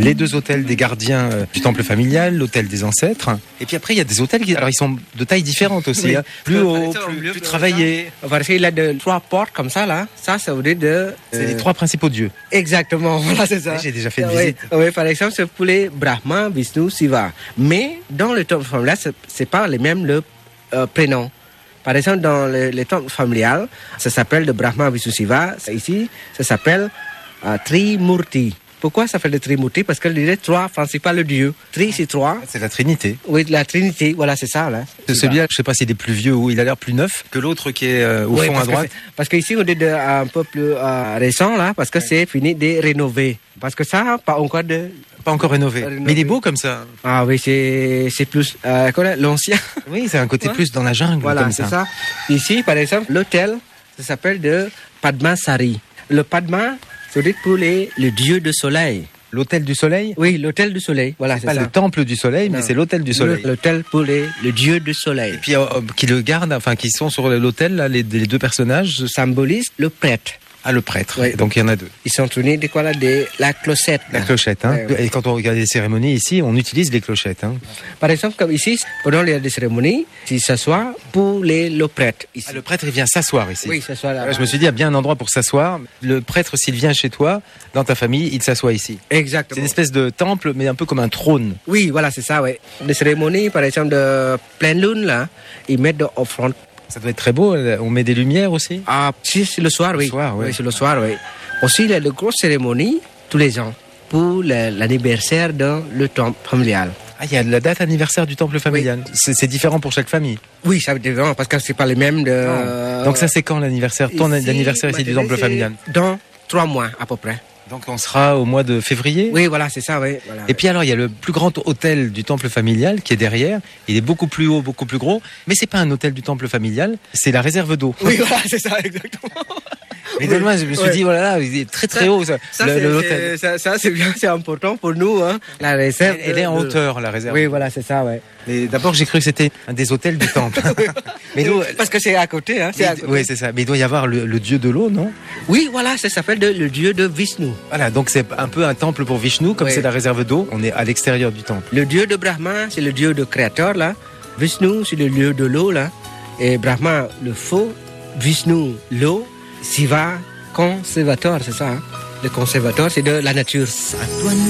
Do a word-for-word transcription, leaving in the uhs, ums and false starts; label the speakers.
Speaker 1: les deux autels des gardiens euh, du temple familial, l'autel des ancêtres. Et puis après, il y a des autels qui, alors ils sont de taille différente aussi,
Speaker 2: Oui.
Speaker 1: hein. Plus haut, plus, plus travaillés.
Speaker 2: Parce qu'il a de trois portes comme ça là. Ça, ça veut dire de.
Speaker 1: C'est les trois principaux dieux.
Speaker 2: Exactement, voilà, c'est ça.
Speaker 1: Oui, j'ai déjà fait une
Speaker 2: oui,
Speaker 1: visite.
Speaker 2: Oui, par exemple, c'est pour les Brahma, Vishnu, Shiva. Mais dans le temple familial, c'est, c'est pas les mêmes le euh, prénom. Par exemple, dans le, le temple familial, ça s'appelle le Brahma, Vishnu, Shiva. Ici, ça s'appelle euh, Trimurti. Pourquoi ça fait le Trimurti? Parce qu'il y a trois principaux dieux. Tri, c'est trois.
Speaker 1: C'est la Trinité.
Speaker 2: Oui, la Trinité, voilà, c'est ça. Là.
Speaker 1: C'est celui-là, je sais pas s'il est plus vieux ou il a l'air plus neuf que l'autre qui est euh, au
Speaker 2: oui,
Speaker 1: fond à droite.
Speaker 2: Que parce qu'ici, on est de, un peu plus euh, récent, là, parce que oui. C'est fini de rénover. Parce que ça, pas encore de...
Speaker 1: Pas encore rénové. rénové. Mais il est beau comme ça.
Speaker 2: Ah oui, c'est, c'est plus euh, quoi, l'ancien.
Speaker 1: Oui, c'est un côté ouais. plus dans la jungle
Speaker 2: voilà,
Speaker 1: comme
Speaker 2: c'est
Speaker 1: ça.
Speaker 2: ça. Ici, par exemple, l'hôtel, ça s'appelle de Padmasari. Le Padma, c'est pour les, le dieu du soleil.
Speaker 1: L'hôtel du soleil?
Speaker 2: Oui, l'hôtel du soleil. Voilà, c'est,
Speaker 1: c'est pas
Speaker 2: ça.
Speaker 1: Le temple du soleil, non. Mais c'est l'hôtel du soleil.
Speaker 2: L'hôtel pour les, le dieu du soleil.
Speaker 1: Et puis, euh, qui le gardent, enfin, qui sont sur l'hôtel, là, les, les deux personnages.
Speaker 2: Symbolise le prêtre.
Speaker 1: Ah, le prêtre.
Speaker 2: Oui.
Speaker 1: Donc, il y en a deux.
Speaker 2: Ils sont tournés de quoi là? De la clochette.
Speaker 1: La clochette, hein. Ouais, ouais. Et quand on regarde les cérémonies ici, on utilise les clochettes, hein.
Speaker 2: Par exemple, comme ici, pendant les cérémonies, ils s'assoient pour les, le prêtre. Ici.
Speaker 1: Ah, le prêtre, il vient s'asseoir ici.
Speaker 2: Oui, s'assoit là.
Speaker 1: là je me suis dit, il y a bien un endroit pour s'asseoir. Le prêtre, s'il vient chez toi, dans ta famille, il s'assoit ici.
Speaker 2: Exactement.
Speaker 1: C'est une espèce de temple, mais un peu comme un trône.
Speaker 2: Oui, voilà, c'est ça, oui. Les cérémonies, par exemple, de pleine lune, là, ils mettent de offrande.
Speaker 1: Ça doit être très beau. On met des lumières aussi.
Speaker 2: Ah, si, c'est le soir, oui.
Speaker 1: Le soir, oui.
Speaker 2: Oui, c'est le soir, oui. Aussi, il y a de grosses cérémonies tous les ans pour le, l'anniversaire dans le temple familial.
Speaker 1: Ah, il y a la date anniversaire du temple familial. Oui. C'est, c'est différent pour chaque famille.
Speaker 2: Oui, ça va être différent parce que c'est pas les mêmes de.
Speaker 1: Euh... Donc ça, c'est quand l'anniversaire, ton ici, anniversaire ici du temple familial?
Speaker 2: Dans trois mois à peu près.
Speaker 1: Donc on sera au mois de février.
Speaker 2: Oui, voilà, c'est ça, oui. Voilà,
Speaker 1: et
Speaker 2: oui.
Speaker 1: puis alors, il y a le plus grand hôtel du temple familial qui est derrière. Il est beaucoup plus haut, beaucoup plus gros. Mais c'est pas un hôtel du temple familial, c'est la réserve d'eau.
Speaker 2: Oui, voilà, c'est ça, exactement.
Speaker 1: Mais de loin, je me suis oui. dit, voilà, il est très très
Speaker 2: ça,
Speaker 1: haut, ça,
Speaker 2: ça,
Speaker 1: le,
Speaker 2: c'est,
Speaker 1: l'hôtel.
Speaker 2: C'est, ça, ça, c'est bien, c'est important pour nous, hein. La réserve.
Speaker 1: Elle, elle est en de... hauteur, la réserve.
Speaker 2: Oui, voilà, c'est ça, ouais.
Speaker 1: Mais d'abord, j'ai cru que c'était un des hôtels du temple.
Speaker 2: mais nous, parce que c'est à côté, hein. C'est à côté.
Speaker 1: Oui, c'est ça. Mais il doit y avoir le, le dieu de l'eau, non?
Speaker 2: Oui, voilà, ça s'appelle de, le dieu de Vishnu.
Speaker 1: Voilà, donc c'est un peu un temple pour Vishnu, comme oui. C'est la réserve d'eau. On est à l'extérieur du temple.
Speaker 2: Le dieu de Brahma, c'est le dieu de créateur, là. Vishnu, c'est le dieu de l'eau, là. Et Brahma, le feu. Vishnu, l'eau. Shiva, conservateur, c'est ça, hein? Le conservateur, c'est de la nature.